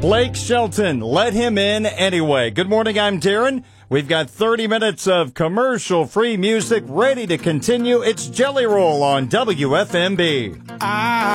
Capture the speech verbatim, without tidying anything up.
Blake Shelton, let him in anyway. Good morning, I'm Darren. We've got thirty minutes of commercial-free music ready to continue. It's Jelly Roll on W F M B. I